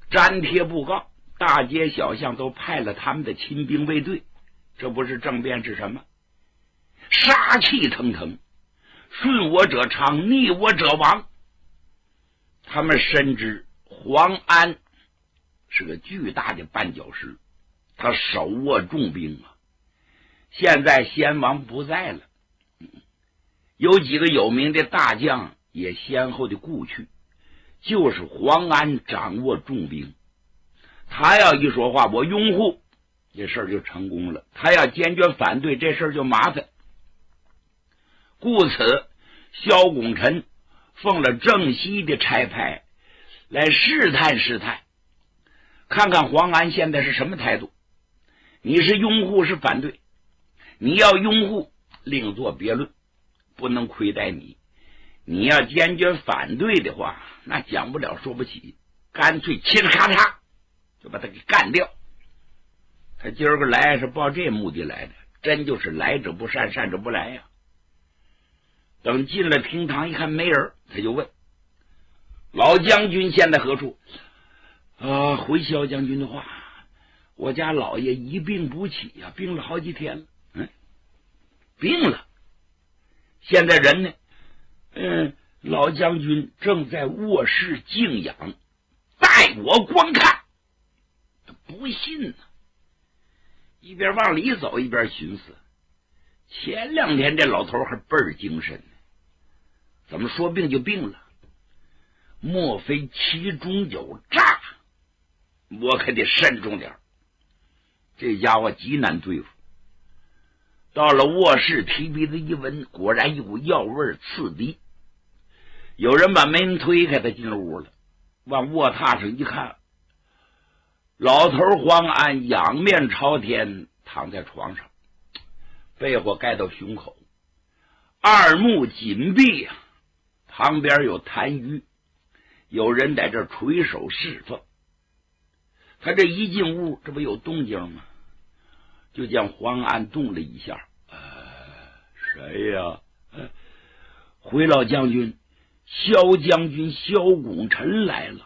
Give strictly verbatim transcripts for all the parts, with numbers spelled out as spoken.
粘贴布告，大街小巷都派了他们的亲兵卫队，这不是政变是什么？杀气腾腾，顺我者昌，逆我者亡。他们深知黄安是个巨大的绊脚石，他手握重兵啊。现在先王不在了，有几个有名的大将也先后的故去，就是黄安掌握重兵。他要一说话，我拥护，这事儿就成功了；他要坚决反对，这事儿就麻烦。故此，萧拱辰奉了郑西的差派，来试探试探，看看黄安现在是什么态度。你是拥护是反对？你要拥护，另作别论，不能亏待你；你要坚决反对的话，那讲不了说不起，干脆嘁哩咔嚓就把他给干掉。他今儿个来是抱这目的来的，真就是来者不善，善者不来呀。等进了厅堂一看没人，他就问老将军现在何处？啊，回萧将军的话，我家老爷一病不起呀、啊，病了好几天了。嗯，病了。现在人呢？嗯，老将军正在卧室静养，待我观看。他不信呢，一边往里走一边寻思，前两天这老头还倍儿精神呢，怎么说病就病了？莫非其中有诈？我可得慎重点。这家伙极难对付。到了卧室，提鼻子一闻，果然一股药味刺鼻。有人把门推开，他进了屋了。往卧榻上一看，老头黄安仰面朝天躺在床上，被火盖到胸口，二目紧闭啊，旁边有痰盂，有人在这垂手侍奉。他这一进屋，这不有动静吗？就见黄安动了一下。呃，谁呀？呃，回老将军，萧将军萧拱辰来了。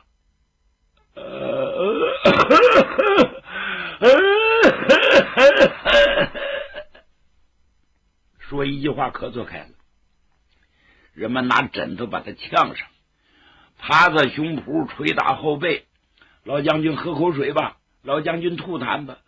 呃，说一句话咳嗽开了，人们拿枕头把他呛上，趴在胸脯，捶打后背。老将军喝口水吧，老将军吐痰吧。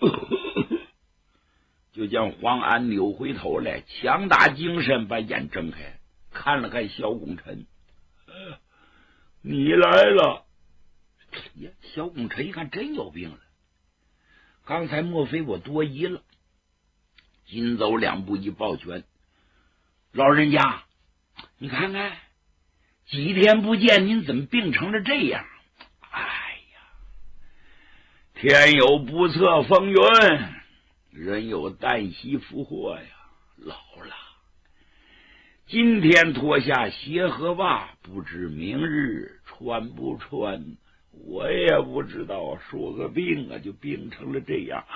就见黄安扭回头来，强打精神，把眼睁开，看了看萧拱辰。呃，你来了。呀，萧拱辰一看真有病了，刚才莫非我多疑了？紧走两步一抱拳，老人家，你看看，几天不见，您怎么病成了这样？哎呀，天有不测风云，人有旦夕福祸呀，老了。今天脱下鞋和袜，不知明日穿不穿。我也不知道，说个病啊，就病成了这样，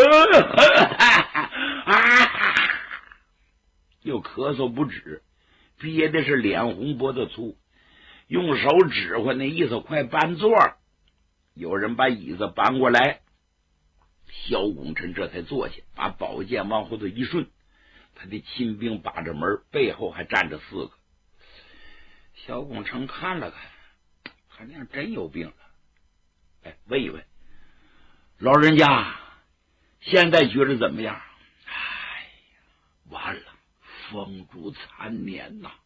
又咳嗽不止，憋的是脸红脖子粗，用手指挥那意思快搬座。有人把椅子搬过来，萧拱辰这才坐下，把宝剑往后头一顺，他的亲兵把着门，背后还站着四个。萧拱辰看了看，看那样真有病了。哎，问一问老人家，现在觉得怎么样？哎呀，完了，风烛残年呐！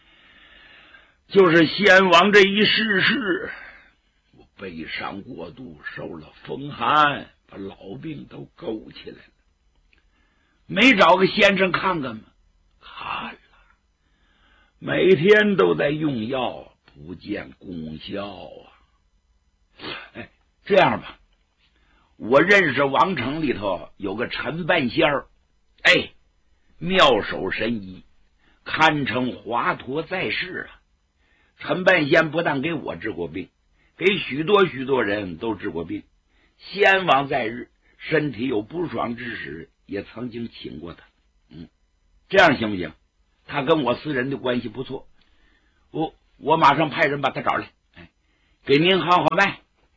就是先王这一逝世，我悲伤过度，受了风寒，把老病都勾起来了。没找个先生看看吗？看了，每天都在用药，不见功效啊。哎，这样吧，我认识王城里头有个陈半仙儿，哎，妙手神医，堪称华佗在世啊。陈半仙不但给我治过病，给许多许多人都治过病。先王在日，身体有不爽之时，也曾经请过他。嗯，这样行不行？他跟我私人的关系不错，我我马上派人把他找来，哎，给您号号脉。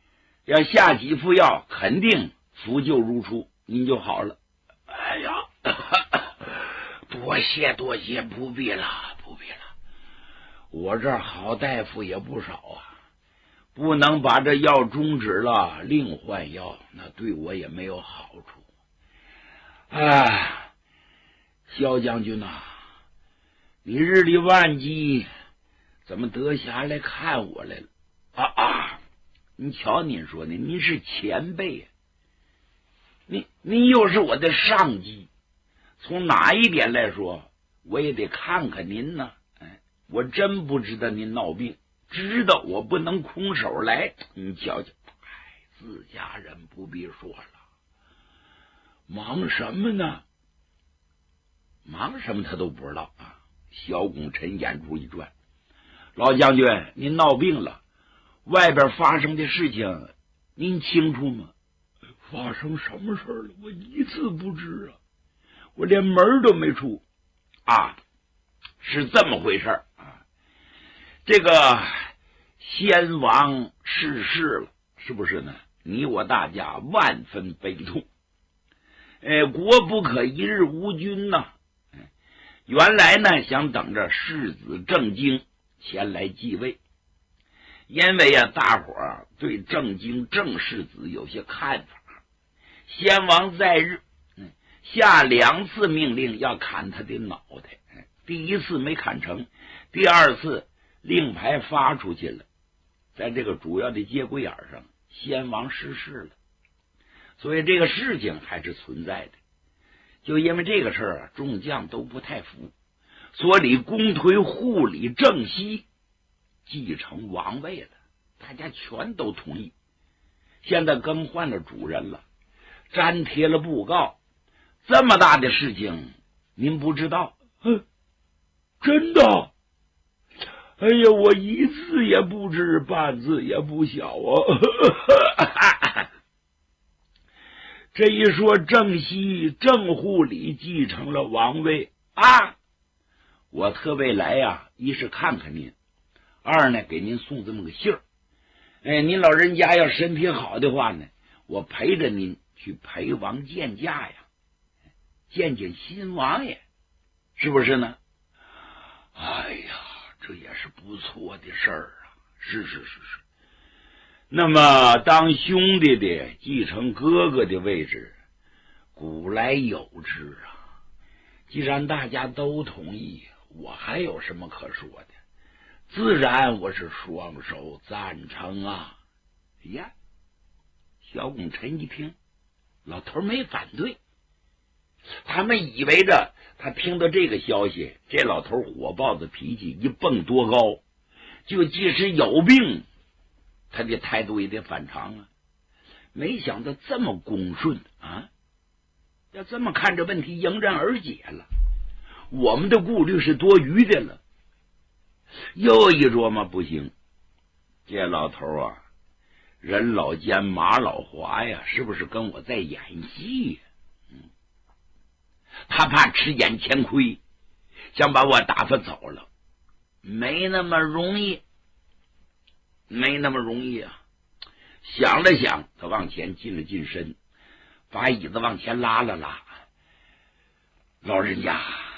要下几副药，肯定扶救如初，您就好了。 哎呀，多谢多谢，不必了不必了，我这好大夫也不少啊， 不能把这药终止了，另换药，那对我也没有好处。啊，萧将军呐、啊，你日理万机，怎么得暇来看我来了？啊啊！你瞧，您说呢？您是前辈，您您又是我的上级，从哪一点来说，我也得看看您呢。哎，我真不知道您闹病，知道我不能空手来。你瞧瞧， 哎，自家人不必说了，忙什么呢？ 忙什么他都不知道啊。萧拱辰眼珠一转，老将军，您闹病了，外边发生的事情您清楚吗？ 发生什么事了？我一字不知啊，我连门都没出。 啊，是这么回事啊。这个先王逝世了，是不是呢？你我大家万分悲痛。呃，国不可一日无君呐。原来呢，想等着世子郑经前来继位，因为啊，大伙儿对郑经郑世子有些看法。先王在日，嗯，下两次命令要砍他的脑袋，第一次没砍成，第二次令牌发出去了，在这个主要的节骨眼上，先王逝世了，所以这个事情还是存在的。就因为这个事儿啊，众将都不太服，所以公推护理郑熙继承王位了，大家全都同意。现在更换了主人了，粘贴了布告，这么大的事情您不知道？ 嗯，真的？哎呀，我一字也不知，半字也不晓啊。 这一说，郑熙郑护理继承了王位啊！我特为来呀、啊，一是看看您，二呢给您送这么个信儿。哎，您老人家要身体好的话呢，我陪着您去陪王见驾呀，见见新王爷，是不是呢？ 哎呀，这也是不错的事儿啊！是是是是。 那么当兄弟的继承哥哥的位置，古来有之啊。既然大家都同意，我还有什么可说的？自然我是双手赞成啊！哎呀，萧拱辰一听，老头没反对。他们以为着他听到这个消息，这老头火爆的脾气一蹦多高，就即使有病，他的态度也得反常啊！没想到这么恭顺啊！要这么看这问题迎刃而解了，我们的顾虑是多余的了。又一琢磨，不行，这老头啊，人老奸马老滑呀，是不是跟我在演戏呀？嗯，他怕吃眼前亏，想把我打发走了，没那么容易。没那么容易啊！想了想，他往前进了进身，把椅子往前拉了拉。老人家，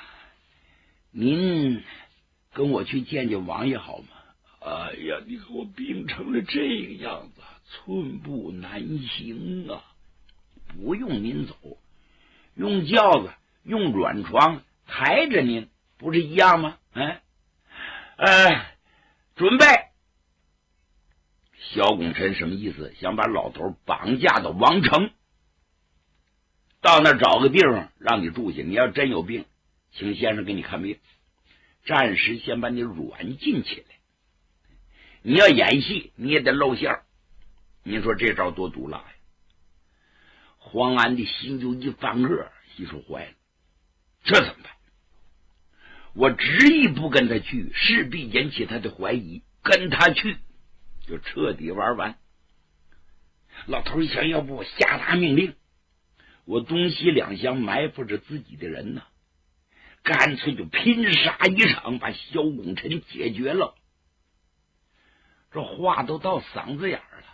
您跟我去见见王爷好吗？ 哎呀，你看我病成了这个样子，寸步难行啊！ 不用您走，用轿子，用软床抬着您，不是一样吗？哎，呃，准备。萧拱辰什么意思？想把老头绑架到王城，到那儿找个地方让你住下。你要真有病，请先生给你看病，暂时先把你软禁起来。你要演戏，你也得露馅儿。您说这招多毒辣呀！黄安的心就一翻恶，心说坏了，这怎么办？我执意不跟他去，势必引起他的怀疑，跟他去就彻底玩完。老头一想，要不我下达命令，我东西两乡埋伏着自己的人呢，干脆就拼杀一场，把萧拱辰解决了。这话都到嗓子眼儿了，